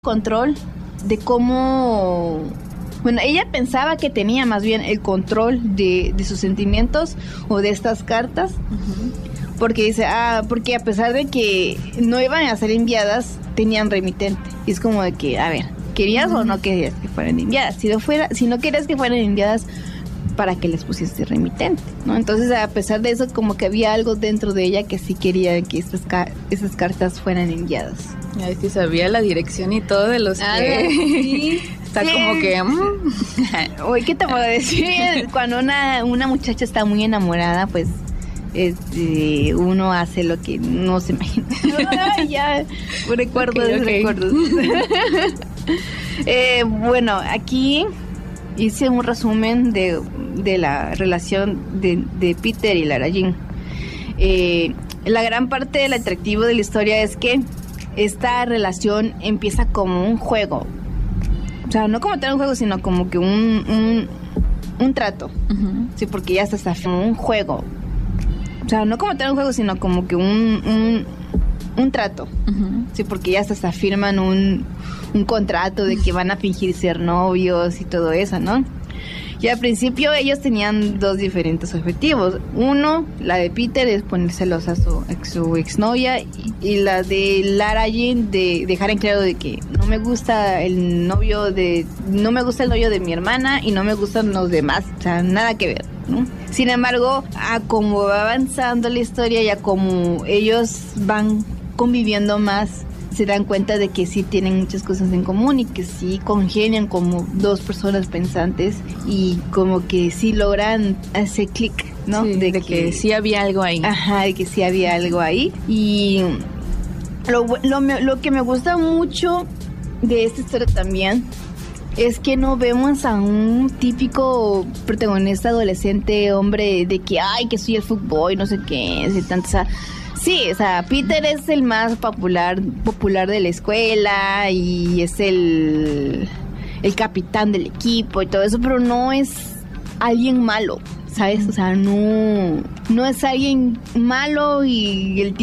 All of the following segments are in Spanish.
control de cómo... Bueno, ella pensaba que tenía más bien el control de sus sentimientos o de estas cartas, porque dice, porque a pesar de que no iban a ser enviadas, tenían remitente. Y es como de que, a ver, ¿querías o no querías que fueran enviadas? Si no querías que fueran enviadas, ¿para qué les pusiste remitente? ¿No? Entonces, a pesar de eso, como que había algo dentro de ella que sí quería que esas cartas fueran enviadas. Ay, sí sabía la dirección y todo de los que... Sí. Está como que... Oye, ¿qué te puedo decir? Cuando una muchacha está muy enamorada, pues uno hace lo que no se imagina. Ya, recuerdos. Bueno, aquí hice un resumen de la relación de Peter y Lara Jean. La gran parte del atractivo de la historia es que esta relación empieza como un juego. O sea, no como tal un juego, sino como que un trato. Sí, porque ya está como un juego. O sea, no como tal un juego, sino como que un trato. Sí, porque ya hasta firman un contrato de que van a fingir ser novios y todo eso, ¿no? Y al principio ellos tenían dos diferentes objetivos. Uno, la de Peter, es ponérselos a su exnovia, y la de Lara Jean, de dejar en claro de que no me gusta el novio de mi hermana y no me gustan los demás, o sea, nada que ver, ¿no? Sin embargo, a como va avanzando la historia y a como ellos van conviviendo más, se dan cuenta de que sí tienen muchas cosas en común y que sí congenian como dos personas pensantes y como que sí logran ese clic, ¿no? Sí, de que sí había algo ahí. Ajá, de que sí había algo ahí. Y lo que me gusta mucho de esta historia también es que no vemos a un típico protagonista adolescente, hombre, de que, que soy el fuckboy, no sé qué, y tanto, o sea, sí, o sea, Peter es el más popular de la escuela y es el capitán del equipo y todo eso, pero no es alguien malo, ¿sabes? O sea, no es alguien malo y el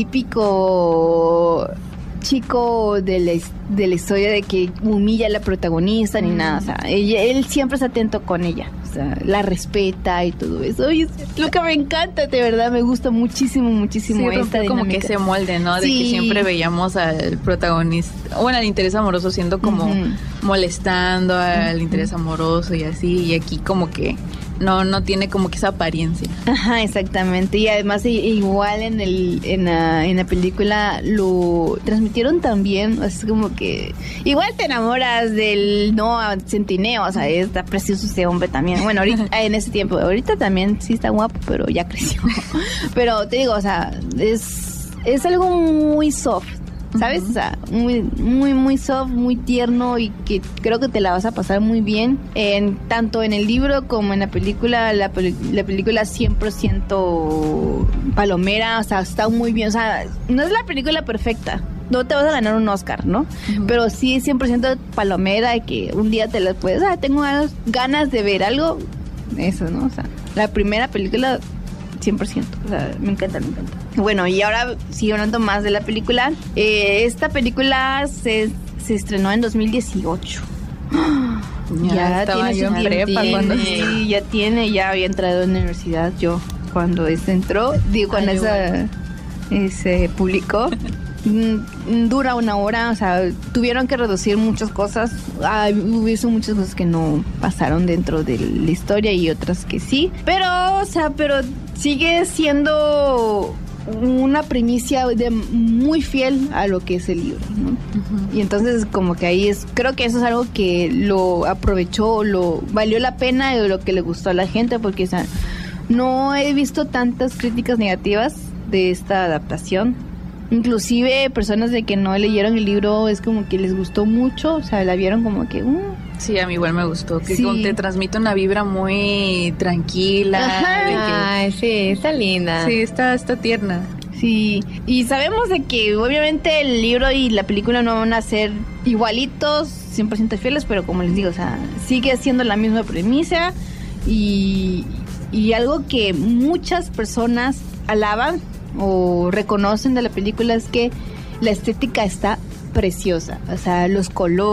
típico chico de la historia de que humilla a la protagonista ni nada, o sea, él siempre está atento con ella, o sea, la respeta y todo eso, y es lo que me encanta, de verdad, me gusta muchísimo sí, esta como dinámica. que ese molde, ¿no? De sí. Que siempre veíamos al protagonista, bueno, al interés amoroso siendo como molestando al interés amoroso y así, y aquí como que no tiene como que esa apariencia. Ajá, exactamente. Y además igual en la película lo transmitieron también, es como que igual te enamoras del Centineo, o sea, está precioso ese hombre también. Bueno, ahorita en ese tiempo, ahorita también sí está guapo, pero ya creció. Pero te digo, o sea, es algo muy soft, ¿sabes? O sea, muy soft, muy tierno, y que creo que te la vas a pasar muy bien tanto en el libro como en la película. La película 100% palomera, o sea, está muy bien. O sea, no es la película perfecta, no te vas a ganar un Oscar, ¿no? Pero sí 100% palomera, de que un día te la puedes, tengo ganas de ver algo, eso, ¿no? O sea, la primera película 100%, o sea, me encanta. Bueno, y ahora sigo hablando más de la película. Esta película se estrenó en 2018. Ya estaba yo en prepa cuando... Sí, ya había entrado en la universidad yo cuando entró, cuando se publicó. Dura 1 hora, o sea, tuvieron que reducir muchas cosas. Hubo muchas cosas que no pasaron dentro de la historia y otras que sí, pero sigue siendo una primicia muy fiel a lo que es el libro, ¿no? Y entonces como que ahí creo que eso es algo que lo aprovechó, valió la pena y lo que le gustó a la gente, porque, o sea, no he visto tantas críticas negativas de esta adaptación. Inclusive personas de que no leyeron el libro es como que les gustó mucho, o sea, la vieron como que... Sí, a mí igual me gustó, que sí. Te transmite una vibra muy tranquila. Ay, sí, está linda. Sí, está tierna. Sí, y sabemos de que obviamente el libro y la película no van a ser igualitos, 100% fieles, pero como les digo, o sea, sigue siendo la misma premisa y algo que muchas personas alaban o reconocen de la película es que la estética está preciosa, o sea, los colores.